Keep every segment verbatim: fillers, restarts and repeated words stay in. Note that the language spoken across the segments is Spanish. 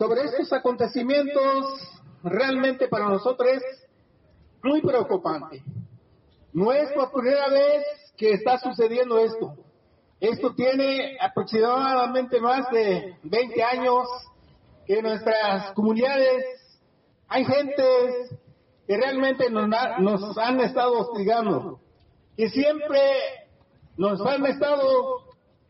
sobre estos acontecimientos realmente para nosotros es muy preocupante. No es por primera vez que está sucediendo esto. Esto tiene aproximadamente más de veinte años que en nuestras comunidades hay gentes que realmente nos, nos han estado hostigando, que siempre nos han estado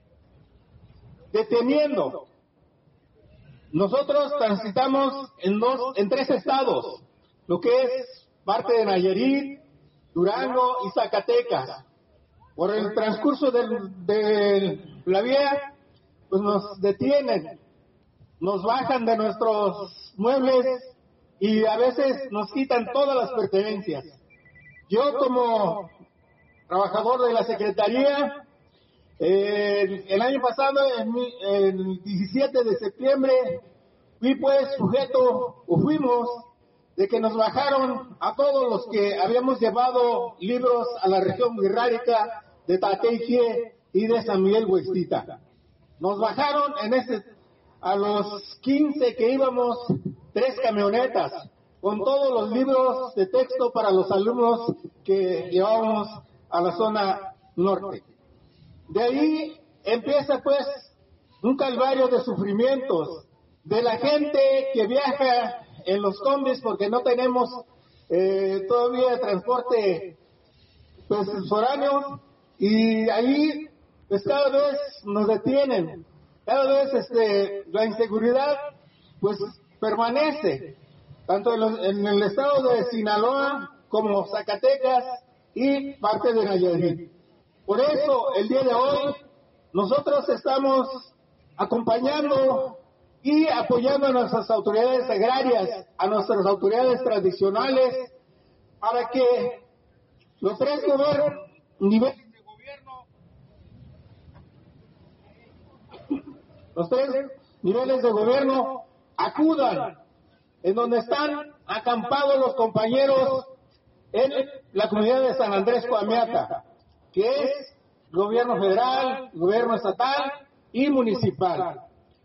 deteniendo. Nosotros transitamos en dos, en tres estados, lo que es parte de Nayarit, Durango y Zacatecas. Por el transcurso de, de la vía, pues nos detienen, nos bajan de nuestros muebles y a veces nos quitan todas las pertenencias. Yo como trabajador de la Secretaría, eh, el año pasado, en mi, el diecisiete de septiembre, fui pues sujeto, o fuimos, de que nos bajaron a todos los que habíamos llevado libros a la región wixárika de Tateique y de San Miguel Huextita. Nos bajaron en ese, a los quince que íbamos, tres camionetas con todos los libros de texto para los alumnos que llevábamos a la zona norte. De ahí empieza pues un calvario de sufrimientos de la gente que viaja en los combis porque no tenemos eh, todavía transporte pues foráneo, y ahí pues cada vez nos detienen, cada vez este la inseguridad pues permanece tanto en, los, en el estado de Sinaloa como Zacatecas y parte de Nayarit. Por eso el día de hoy nosotros estamos acompañando y apoyando a nuestras autoridades agrarias, a nuestras autoridades tradicionales, para que los tres niveles de gobierno, los tres niveles de gobierno acudan en donde están acampados los compañeros en la comunidad de San Andrés Coamiata, que es gobierno federal, gobierno estatal y municipal.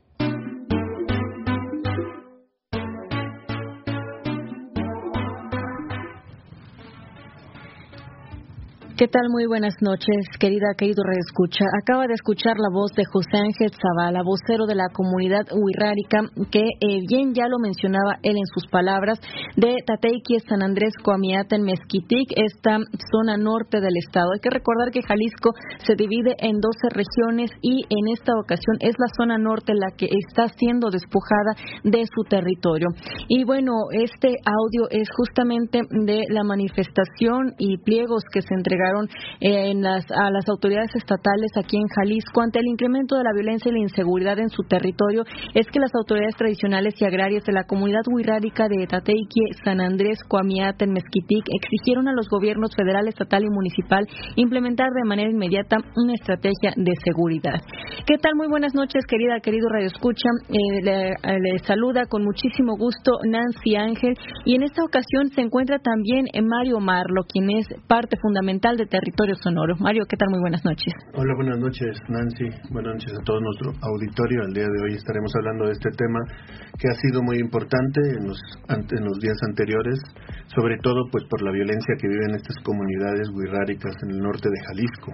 ¿Qué tal? Muy buenas noches, querida, querido redescucha. Acaba de escuchar la voz de José Ángel Zavala, vocero de la comunidad wixárika, que eh, bien ya lo mencionaba él en sus palabras, de Tateique, San Andrés Coamiata, en Mezquitic, esta zona norte del estado. Hay que recordar que Jalisco se divide en doce regiones y en esta ocasión es la zona norte la que está siendo despojada de su territorio. Y bueno, este audio es justamente de la manifestación y pliegos que se entregaron En las, a las autoridades estatales aquí en Jalisco ante el incremento de la violencia y la inseguridad en su territorio. Es que las autoridades tradicionales y agrarias de la comunidad wixárika de Tateique, San Andrés Coamiata, en Mezquitic, exigieron a los gobiernos federal, estatal y municipal implementar de manera inmediata una estrategia de seguridad. ¿Qué tal? Muy buenas noches, querida, querido Radio Escucha. Eh, le, le saluda con muchísimo gusto Nancy Ángel, y en esta ocasión se encuentra también Mario Marlo, quien es parte fundamental de Territorio Sonoro. Mario, ¿qué tal? Muy buenas noches. Hola, buenas noches, Nancy. Buenas noches a todo nuestro auditorio. El día de hoy estaremos hablando de este tema que ha sido muy importante en los, en los días anteriores, sobre todo pues por la violencia que viven estas comunidades wixárikas en el norte de Jalisco.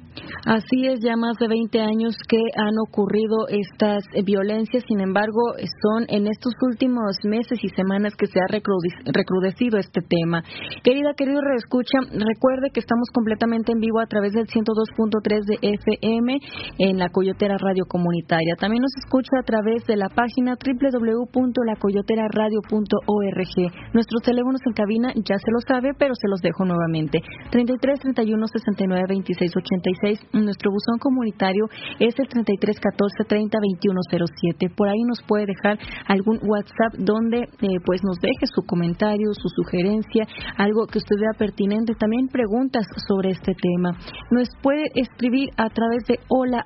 Así es, ya más de veinte años que han ocurrido estas violencias. Sin embargo, son en estos últimos meses y semanas que se ha recrudecido este tema. Querida, querido redescucha, recuerde que estamos completamente en vivo a través del ciento dos punto tres de F M en La Coyotera Radio Comunitaria. También nos escucha a través de la página doble u doble u doble u punto la coyotera radio punto org. Nuestros teléfonos en cabina ya se lo sabe, pero se los dejo nuevamente. treinta y tres, treinta y uno, sesenta y nueve, veintiséis, ochenta y seis. Nuestro buzón comunitario es el treinta y tres, catorce, treinta, veintiuno, cero siete. Por ahí nos puede dejar algún WhatsApp donde eh, pues nos deje su comentario, su sugerencia, algo que usted vea pertinente, también preguntas sobre este tema. Nos puede escribir a través de hola arroba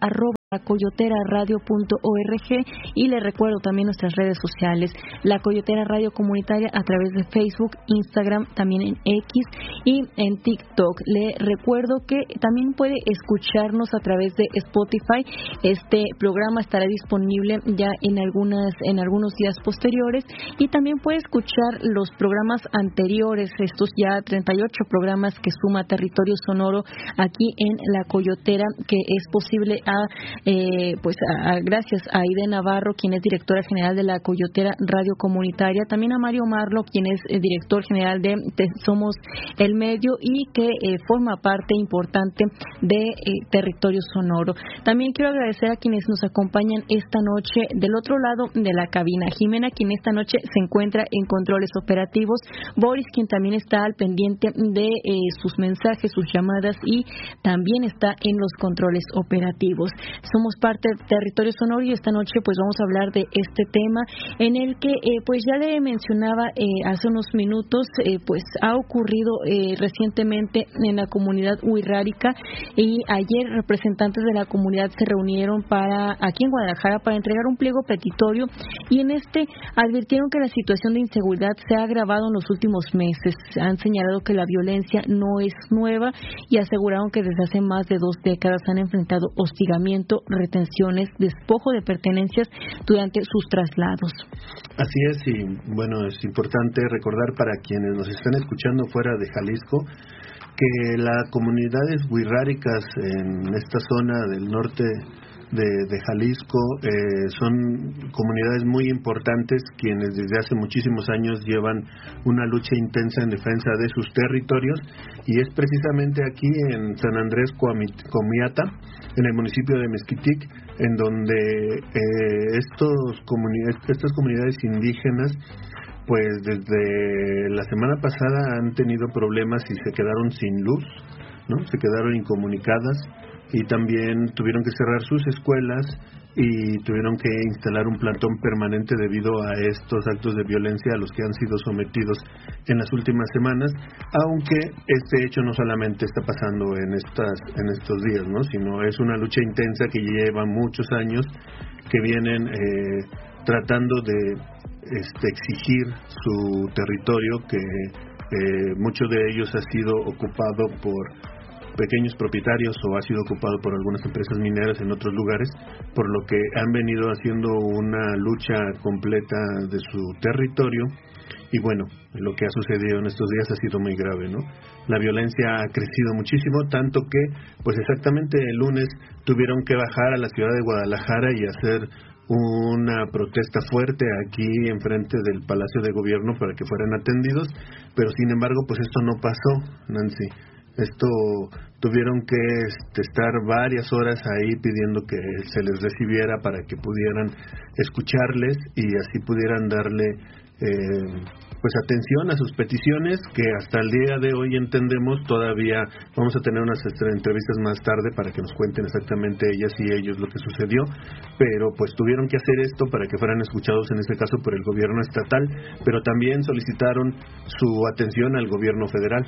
la coyotera radio punto org, y le recuerdo también nuestras redes sociales, La Coyotera Radio Comunitaria a través de Facebook, Instagram, también en X y en TikTok. Le recuerdo que también puede escucharnos a través de Spotify. Este programa estará disponible ya en algunas en algunos días posteriores, y también puede escuchar los programas anteriores, estos ya treinta y ocho programas que suma Territorio Sonoro aquí en La Coyotera, que es posible a Eh, pues a, a, gracias a Aide Navarro, quien es directora general de La Coyotera Radio Comunitaria, también a Mario Marlo, quien es eh, director general de, de Somos el Medio y que eh, forma parte importante de eh, Territorio Sonoro. También quiero agradecer a quienes nos acompañan esta noche del otro lado de la cabina. Jimena, quien esta noche se encuentra en controles operativos, Boris, quien también está al pendiente de eh, sus mensajes, sus llamadas, y también está en los controles operativos. Somos parte del Territorio Sonoro y esta noche pues vamos a hablar de este tema en el que eh, pues ya le mencionaba eh, hace unos minutos, eh, pues ha ocurrido eh, recientemente en la comunidad wixárika, y ayer representantes de la comunidad se reunieron para aquí en Guadalajara para entregar un pliego petitorio, y en este advirtieron que la situación de inseguridad se ha agravado en los últimos meses. Han señalado que la violencia no es nueva y aseguraron que desde hace más de dos décadas han enfrentado hostigamiento, retenciones, despojo de pertenencias durante sus traslados. Así es, y bueno, es importante recordar para quienes nos están escuchando fuera de Jalisco que las comunidades wixárikas en esta zona del norte de, de Jalisco eh, son comunidades muy importantes, quienes desde hace muchísimos años llevan una lucha intensa en defensa de sus territorios, y es precisamente aquí en San Andrés Comiata, en el municipio de Mezquitic, en donde eh, estos comuni- estas comunidades indígenas pues desde la semana pasada han tenido problemas y se quedaron sin luz, ¿no? Se quedaron incomunicadas, y también tuvieron que cerrar sus escuelas y tuvieron que instalar un plantón permanente debido a estos actos de violencia a los que han sido sometidos en las últimas semanas, aunque este hecho no solamente está pasando en estas en estos días, ¿no? Sino es una lucha intensa que lleva muchos años, que vienen eh, tratando de este, exigir su territorio, que eh, mucho de ellos ha sido ocupado por pequeños propietarios o ha sido ocupado por algunas empresas mineras en otros lugares, por lo que han venido haciendo una lucha completa de su territorio. Y bueno, lo que ha sucedido en estos días ha sido muy grave, ¿no? La violencia ha crecido muchísimo, tanto que pues exactamente el lunes tuvieron que bajar a la ciudad de Guadalajara y hacer una protesta fuerte aquí enfrente del Palacio de Gobierno para que fueran atendidos, pero sin embargo pues esto no pasó, Nancy. Esto tuvieron que este, estar varias horas ahí pidiendo que se les recibiera para que pudieran escucharles y así pudieran darle eh, pues atención a sus peticiones, que hasta el día de hoy entendemos. Todavía vamos a tener unas entrevistas más tarde para que nos cuenten exactamente ellas y ellos lo que sucedió, pero pues tuvieron que hacer esto para que fueran escuchados en este caso por el gobierno estatal, pero también solicitaron su atención al gobierno federal.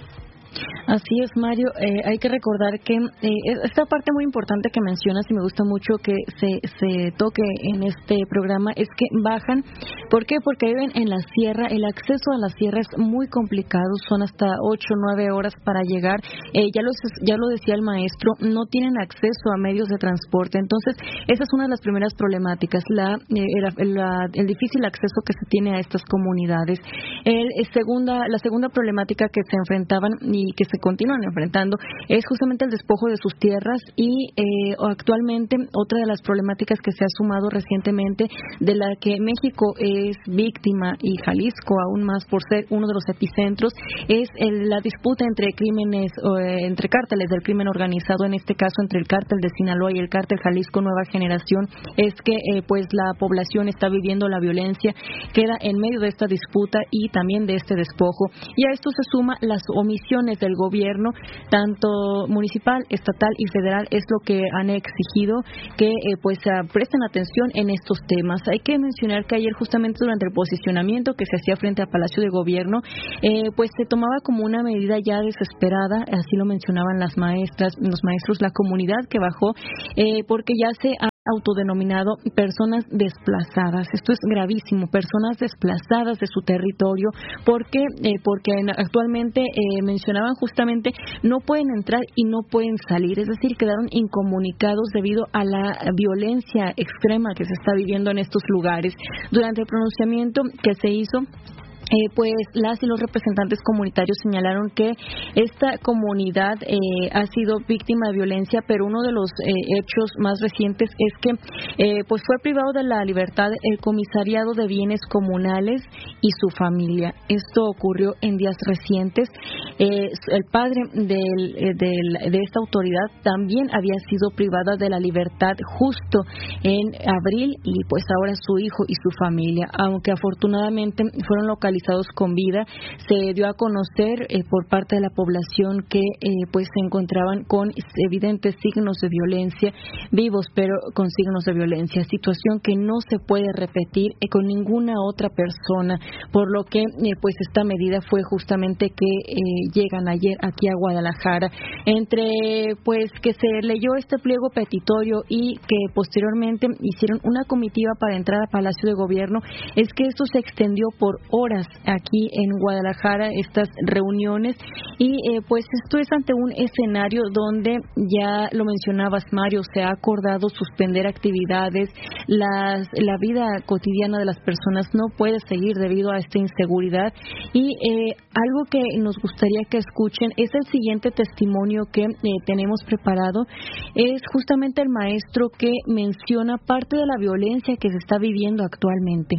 Así es, Mario. Eh, hay que recordar que eh, esta parte muy importante que mencionas y me gusta mucho que se, se toque en este programa es que bajan. ¿Por qué? Porque viven en la sierra. El acceso a la sierra es muy complicado. Son hasta ocho o nueve horas para llegar. Eh, ya, lo, ya lo decía el maestro, no tienen acceso a medios de transporte. Entonces, esa es una de las primeras problemáticas, la, eh, la, el difícil acceso que se tiene a estas comunidades. El, el segunda, la segunda problemática que se enfrentaban y que se continúan enfrentando es justamente el despojo de sus tierras, y eh, actualmente otra de las problemáticas que se ha sumado recientemente, de la que México es víctima y Jalisco aún más por ser uno de los epicentros, es el, la disputa entre crímenes, eh, entre cárteles del crimen organizado, en este caso entre el cártel de Sinaloa y el cártel Jalisco Nueva Generación. Es que eh, pues la población está viviendo la violencia, queda en medio de esta disputa y también de este despojo, y a esto se suma las omisiones acciones del gobierno, tanto municipal, estatal y federal, es lo que han exigido que eh, pues uh, presten atención en estos temas. Hay que mencionar que ayer, justamente durante el posicionamiento que se hacía frente al Palacio de Gobierno, eh, pues se tomaba como una medida ya desesperada, así lo mencionaban las maestras, los maestros, la comunidad que bajó, eh, porque ya se ha autodenominado personas desplazadas. Esto es gravísimo, personas desplazadas de su territorio. ¿Por qué? Eh, porque actualmente eh, mencionaban justamente no pueden entrar y no pueden salir, es decir, quedaron incomunicados debido a la violencia extrema que se está viviendo en estos lugares. Durante el pronunciamiento que se hizo, Eh, pues las y los representantes comunitarios señalaron que esta comunidad eh, ha sido víctima de violencia, pero uno de los eh, hechos más recientes es que eh, pues fue privado de la libertad el comisariado de bienes comunales y su familia. Esto ocurrió en días recientes. Eh, el padre del, del, de esta autoridad también había sido privada de la libertad justo en abril, y pues ahora su hijo y su familia, aunque afortunadamente fueron localizados con vida. Se dio a conocer eh, por parte de la población que eh, pues se encontraban con evidentes signos de violencia, vivos pero con signos de violencia, situación que no se puede repetir eh, con ninguna otra persona, por lo que eh, pues esta medida fue justamente que eh, llegan ayer aquí a Guadalajara. Entre pues que se leyó este pliego petitorio y que posteriormente hicieron una comitiva para entrar al Palacio de Gobierno, es que esto se extendió por horas aquí en Guadalajara, estas reuniones, y eh, pues esto es ante un escenario donde, ya lo mencionabas, Mario, se ha acordado suspender actividades, las, la vida cotidiana de las personas no puede seguir debido a esta inseguridad. Y eh, algo que nos gustaría que escuchen es el siguiente testimonio que eh, tenemos preparado, es justamente el maestro que menciona parte de la violencia que se está viviendo actualmente.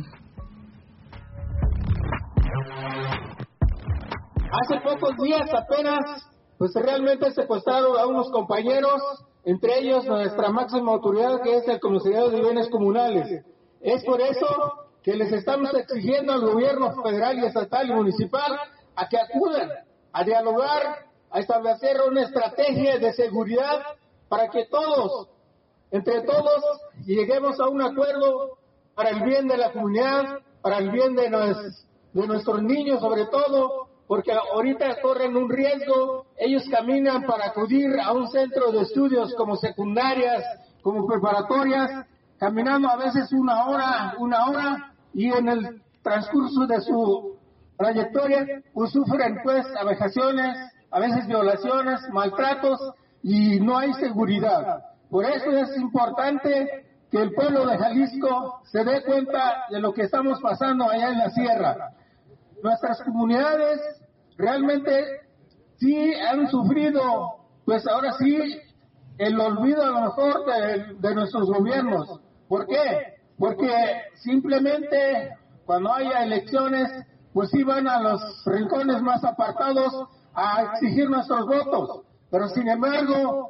Hace pocos días apenas, pues realmente secuestraron a unos compañeros, entre ellos nuestra máxima autoridad, que es el Comisariado de Bienes Comunales. Es por eso que les estamos exigiendo al gobierno federal y estatal y municipal a que acudan a dialogar, a establecer una estrategia de seguridad para que todos, entre todos, lleguemos a un acuerdo para el bien de la comunidad, para el bien de, nos, de nuestros niños sobre todo, porque ahorita corren un riesgo. Ellos caminan para acudir a un centro de estudios como secundarias, como preparatorias, caminando a veces una hora, una hora, y en el transcurso de su trayectoria, pues sufren pues vejaciones, a veces violaciones, maltratos, y no hay seguridad. Por eso es importante que el pueblo de Jalisco se dé cuenta de lo que estamos pasando allá en la sierra. Nuestras comunidades realmente sí han sufrido, pues ahora sí, el olvido a lo mejor de, de nuestros gobiernos. ¿Por qué? Porque simplemente cuando haya elecciones, pues sí van a los rincones más apartados a exigir nuestros votos. Pero sin embargo,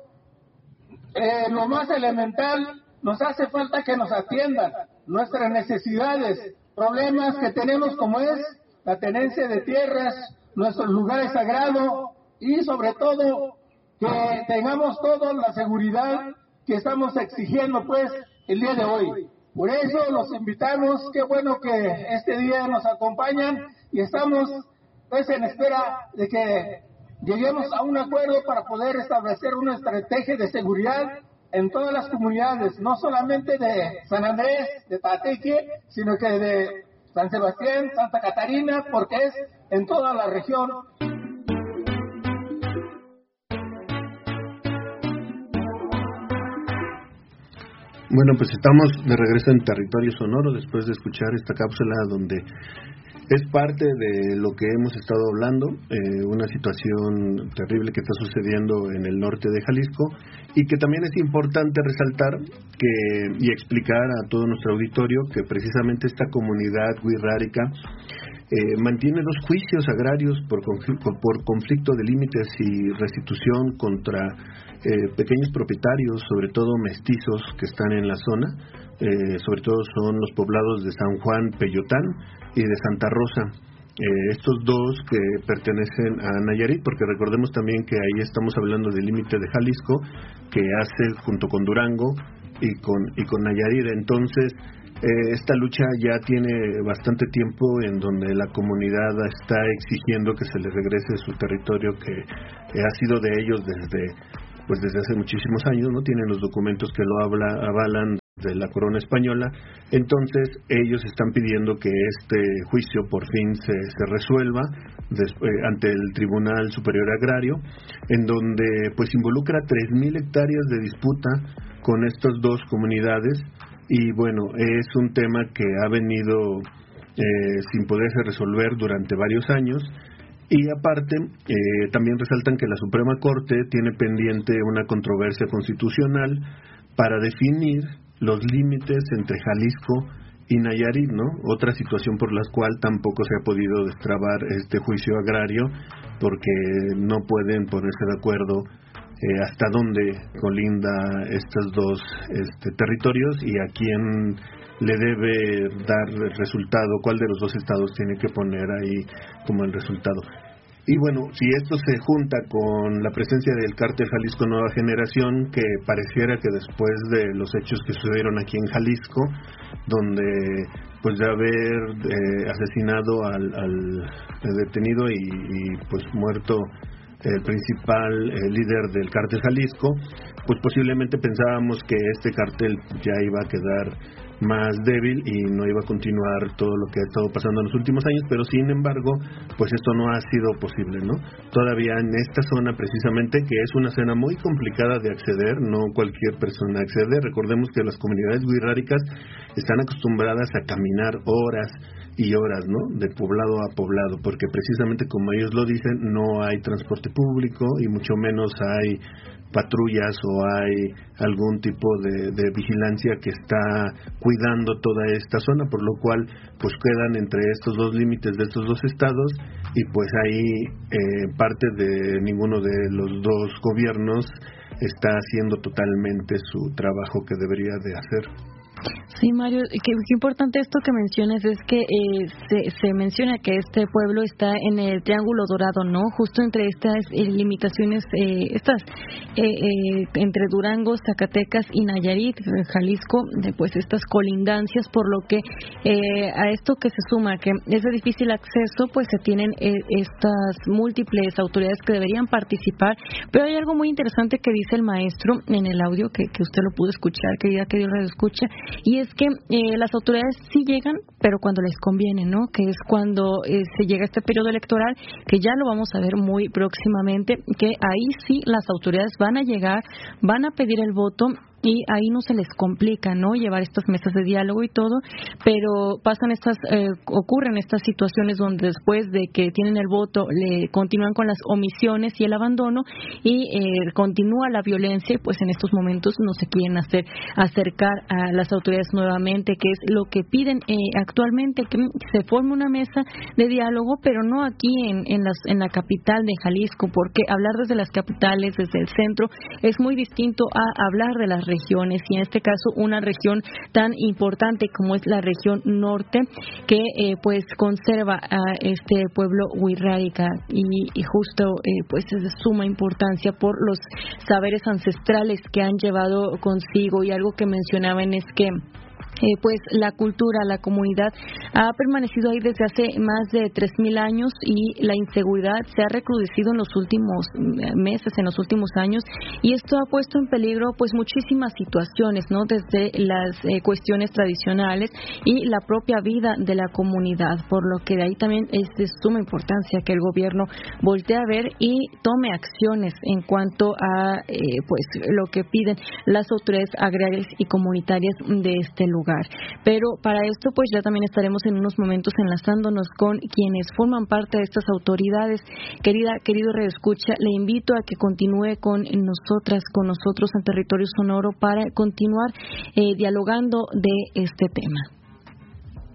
eh, lo más elemental, nos hace falta que nos atiendan nuestras necesidades, problemas que tenemos como es la tenencia de tierras, nuestros lugares sagrados, y sobre todo que tengamos toda la seguridad que estamos exigiendo pues el día de hoy. Por eso los invitamos, qué bueno que este día nos acompañan y estamos pues en espera de que lleguemos a un acuerdo para poder establecer una estrategia de seguridad en todas las comunidades, no solamente de San Andrés, de Tateque, sino que de San Sebastián, Santa Catarina, porque es en toda la región. Bueno, pues estamos de regreso en territorio sonoro después de escuchar esta cápsula donde es parte de lo que hemos estado hablando, eh, una situación terrible que está sucediendo en el norte de Jalisco, y que también es importante resaltar que y explicar a todo nuestro auditorio que precisamente esta comunidad wixárika eh, mantiene dos juicios agrarios por conflicto, por conflicto de límites y restitución contra eh, pequeños propietarios, sobre todo mestizos que están en la zona. Eh, sobre todo son los poblados de San Juan Peyotán y de Santa Rosa. eh, estos dos que pertenecen a Nayarit, porque recordemos también que ahí estamos hablando del límite de Jalisco, que hace junto con Durango y con, y con Nayarit. Entonces, eh, esta lucha ya tiene bastante tiempo en donde la comunidad está exigiendo que se le regrese su territorio que eh, ha sido de ellos desde pues desde hace muchísimos años, ¿no? Tienen los documentos que lo habla, avalan de la corona española. Entonces ellos están pidiendo que este juicio por fin se, se resuelva después, ante el Tribunal Superior Agrario, en donde pues involucra tres mil hectáreas de disputa con estas dos comunidades. Y bueno, es un tema que ha venido eh, sin poderse resolver durante varios años. Y aparte, eh, también resaltan que la Suprema Corte tiene pendiente una controversia constitucional para definir los límites entre Jalisco y Nayarit, ¿no? Otra situación por la cual tampoco se ha podido destrabar este juicio agrario, porque no pueden ponerse de acuerdo eh, hasta dónde colinda estos dos este, territorios y a quién le debe dar el resultado, cuál de los dos estados tiene que poner ahí como el resultado. Y bueno, si esto se junta con la presencia del cártel Jalisco Nueva Generación, que pareciera que después de los hechos que sucedieron aquí en Jalisco, donde pues de haber eh, asesinado al, al detenido y, y pues muerto el principal eh, líder del cártel Jalisco, pues posiblemente pensábamos que este cártel ya iba a quedar más débil y no iba a continuar todo lo que ha estado pasando en los últimos años, pero sin embargo, pues esto no ha sido posible, ¿no? Todavía en esta zona precisamente, que es una zona muy complicada de acceder, no cualquier persona accede. Recordemos que las comunidades wixárikas están acostumbradas a caminar horas y horas, ¿no? De poblado a poblado, porque precisamente como ellos lo dicen, no hay transporte público y mucho menos hay patrullas o hay algún tipo de, de vigilancia que está cuidando toda esta zona, por lo cual pues quedan entre estos dos límites de estos dos estados y pues ahí eh, parte de ninguno de los dos gobiernos está haciendo totalmente su trabajo que debería de hacer. Sí, Mario, qué, qué importante esto que mencionas es que eh, se, se menciona que este pueblo está en el Triángulo Dorado, ¿no? Justo entre estas eh, limitaciones, eh, estas eh, eh, entre Durango, Zacatecas y Nayarit, Jalisco, de, pues estas colindancias, por lo que eh, a esto que se suma que es de difícil acceso, pues se tienen eh, estas múltiples autoridades que deberían participar, pero hay algo muy interesante que dice el maestro en el audio que, que usted lo pudo escuchar, querida que Dios lo escucha, y es que eh, las autoridades sí llegan, pero cuando les conviene, ¿no? Que es cuando eh, se llega a este periodo electoral, que ya lo vamos a ver muy próximamente, que ahí sí las autoridades van a llegar, van a pedir el voto y ahí no se les complica, ¿no? Llevar estas mesas de diálogo y todo, pero pasan estas, eh, ocurren estas situaciones donde después de que tienen el voto le continúan con las omisiones y el abandono y eh, continúa la violencia y pues en estos momentos no se quieren hacer acercar a las autoridades nuevamente, que es lo que piden eh, actualmente, que se forme una mesa de diálogo, pero no aquí en, en, las, en la capital de Jalisco, porque hablar desde las capitales, desde el centro, es muy distinto a hablar de las regiones, y en este caso una región tan importante como es la región norte, que eh, pues conserva a este pueblo wixárika y, y justo eh, pues es de suma importancia por los saberes ancestrales que han llevado consigo. Y algo que mencionaban es que Eh, pues la cultura, la comunidad ha permanecido ahí desde hace más de tres mil años y la inseguridad se ha recrudecido en los últimos meses, en los últimos años, y esto ha puesto en peligro pues muchísimas situaciones, ¿no? Desde las eh, cuestiones tradicionales y la propia vida de la comunidad, por lo que de ahí también es de suma importancia que el gobierno voltee a ver y tome acciones en cuanto a eh, pues lo que piden las autoridades agrarias y comunitarias de este lugar. Pero para esto pues ya también estaremos en unos momentos enlazándonos con quienes forman parte de estas autoridades. Querida, querido redescucha, le invito a que continúe con nosotras, con nosotros en Territorio Sonoro para continuar eh, dialogando de este tema.